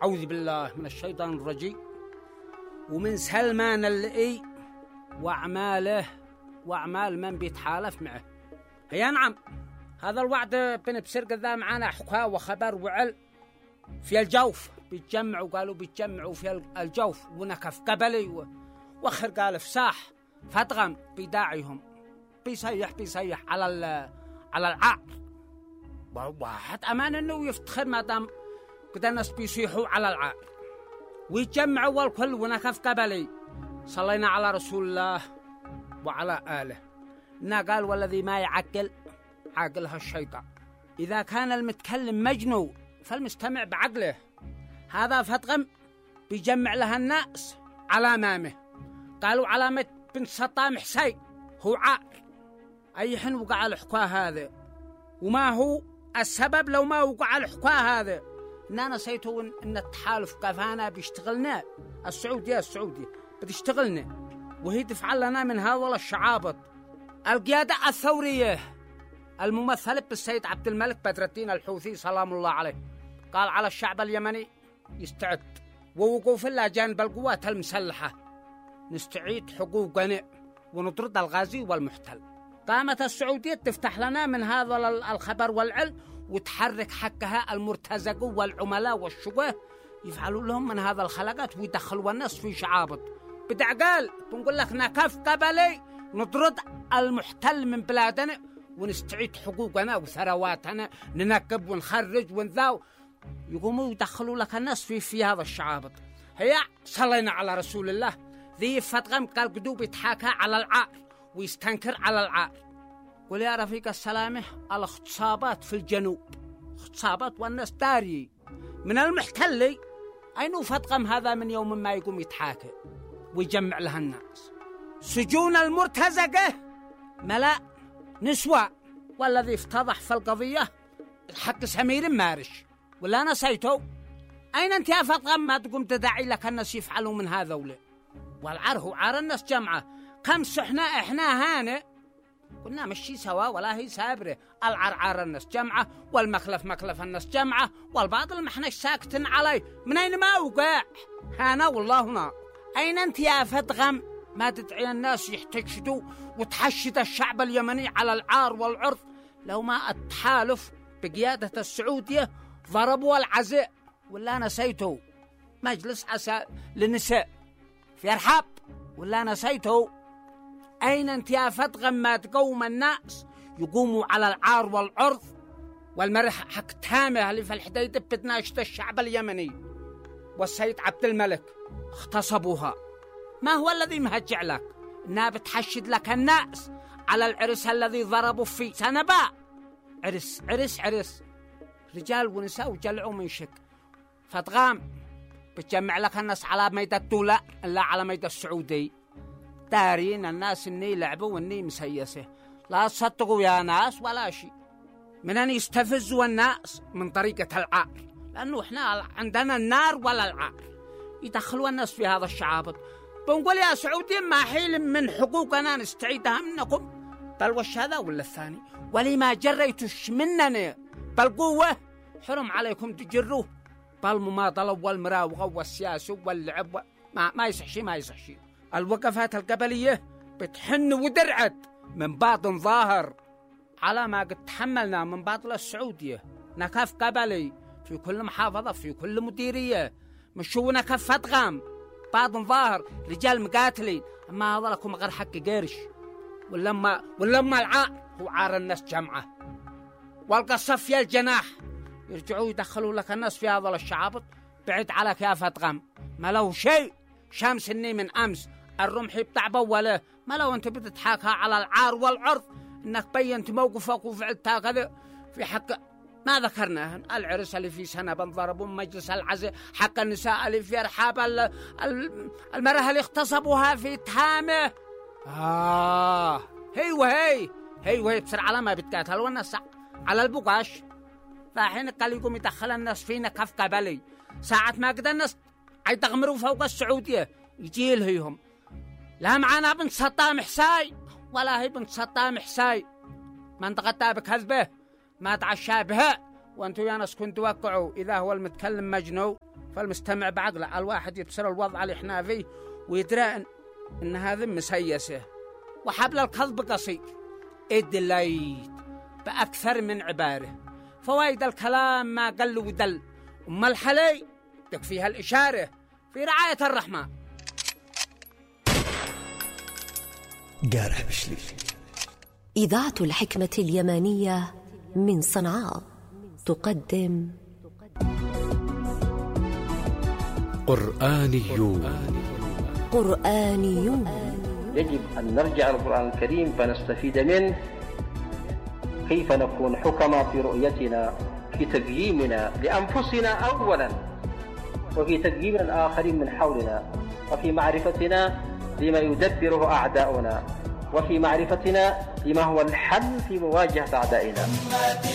أعوذ بالله من الشيطان الرجيم ومن سلمان اللئي وأعماله وأعمال من بيتحالف معه. هي نعم، هذا الوعد بن بسرق ذا معانا حكاة وخبر وعل في الجوف، بيتجمعوا قالوا بيتجمعوا في الجوف ونكف قبلي وخر قال فساح فدغم بداعيهم بيصيح على العار. واحد أمان إنه يفتخر ما دام كده الناس بيصيحوا على العار ويتجمعوا والكل ونكف قبلي. صلينا على رسول الله وعلى آله. قال والذي ما يعقل عاقلها الشيطان. إذا كان المتكلم مجنون فالمستمع بعقله. هذا فتغم بيجمع لها الناس على أمامه. قالوا علامة بن سطام حسين هو عار. أي حين وقع الحكاة هذا وما هو السبب لو ما وقع الحكاة هذا؟ إننا نسيتوا إن التحالف كفانا بيشتغلنا. السعودية بتشتغلنا وهي تفعل لنا من هذا الشعابط. القيادة الثورية الممثلة بالسيد عبد الملك بدر الدين الحوثي سلام الله عليه قال على الشعب اليمني يستعد ووقوف الله جانب القوات المسلحة نستعيد حقوقنا ونطرد الغازي والمحتل. قامت السعودية تفتح لنا من هذا الخبر والعلم وتحرك حقها المرتزق والعملاء والشقة يفعلوا لهم من هذا الخلقات ويدخلوا الناس في شعابط بدعقال. بنقول لك نكف قبلي نطرد المحتل من بلادنا ونستعيد حقوقنا وثرواتنا ننقب ونخرج ونذاو. يقوموا يدخلوا لك الناس في هذا الشعابط. هي صلينا على رسول الله ذي فتغم قال قدوب يتحاكى على العار ويستنكر على العار. قل يا رفيق السلامة الاغتصابات في الجنوب اغتصابات والناس داري من المحتل. أين فتغم هذا من يوم ما يقوم يتحاكى ويجمع لها الناس. سجون المرتزقة ملأ نسوة. والذي افتضح في القضية حق سمير مارش ولا نسيته. أين أنت يا فتغم ما تقوم تدعي لك الناس يفعلوا من هذا ولا؟ والعار هو عار الناس جمعة. كم احنا هانه قلنا مشي سوا ولا هي سابرة. العار عار الناس جمعة والمخلف مخلف الناس جمعة والباطل ما احناش ساكتين عليه. من أين ما وقع هانا والله هنا. أين أنت يا فتغم ما تدعي الناس يحتشدوا وتحشد الشعب اليمني على العار والعرض لو ما التحالف بقيادة السعودية ضربوا العزاء ولا نسيته مجلس عسى للنساء في أرحاب ولا نسيته. أين أنت يا فتغم ما تقوم الناس يقوموا على العار والعرض والمرح حق تامه اللي في الحديدة بتناشد الشعب اليمني والسيد عبد الملك اغتصبوها. ما هو الذي مهجع لك؟ إنها بتحشد لك الناس على العرس الذي ضربوا في سنباء. عرس رجال ونساء وجلعوا من شك. فتغام بتجمع لك الناس على ميدان الدولار إلا على ميدان السعودي. دارين الناس إني لعبوا وإني مسيسة. لا تصدقوا يا ناس ولا شيء. من أن يستفزوا الناس من طريقة العار لأنه إحنا عندنا النار ولا العار. يدخلوا الناس في هذا الشعابط. بنقول يا سعودي ما حيل من حقوقنا نستعيدها منكم. بل وش هذا ولا الثاني ولما جريتش مننا بالقوة حرم عليكم تجروه بالمماطلة والمراوغة والسياسة واللعب. ما يصح شيء. الوقفات القبلية بتحن ودرعت من باطن ظاهر على ما قد تحملنا من باطل السعودية. نكف قبلي في كل محافظة في كل مديرية مشوا نكف فتغام باطن ظاهر رجال مقاتلين. أما هذا لكم غير حق قرش ولما العار هو عار الناس جمعة والقصف في الجناح يرجعوا يدخلوا لك الناس في هذا الشعابط. بعد عليك يا فتغم ما لو شيء شمس إني من أمس الرمح بتاع بوله. ما لو أنت بتتحاكى على العار والعرض إنك بينت موقفك وفعلت كذا في حق ما ذكرنا العرس اللي في سنة بنضربوا مجلس العزاء حق النساء اللي في أرحاب المرأة اللي اغتصبوها في تهامه. هي بصير على ما بتقاتل والناس على البقاش. فحين قال يقوم يدخل الناس فينا كف قبلي. ساعة ما قد الناس يتغمروا فوق السعودية يجي لهم لا معنا بنت سطام حساي ولا هي بنت سطام حساي منطقة بكذبه ما تعشى بها. وانتو يا ناس كنتوا وقعوا إذا هو المتكلم مجنون فالمستمع بعقله الواحد يبصر الوضع اللي احنا فيه ويدرى إن هذا مسيسه، وحبل الكذب قصير. ادليت بأكثر من عبارة، فوائد الكلام ما قل ودل، أما الحلي تكفيها الإشارة في رعاية الرحمن. قارح بشلي. إذاعة الحكمة اليمانية من صنعاء تقدم قرآنيون. يجب أن نرجع القرآن الكريم فنستفيد منه، كيف نكون حكما في رؤيتنا، في تقييمنا لأنفسنا أولا، وفي تقييم الآخرين من حولنا، وفي معرفتنا لما يدبره أعداؤنا، وفي معرفتنا لما هو الحل في مواجهة أعدائنا.